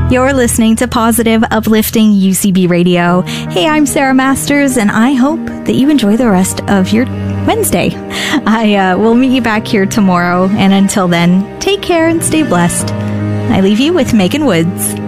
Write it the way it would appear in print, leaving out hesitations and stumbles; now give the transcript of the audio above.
You're listening to Positive Uplifting UCB Radio. Hey, I'm Sarah Masters, and I hope that you enjoy the rest of your Wednesday. I will meet you back here tomorrow, and until then, take care and stay blessed. I leave you with Megan Woods.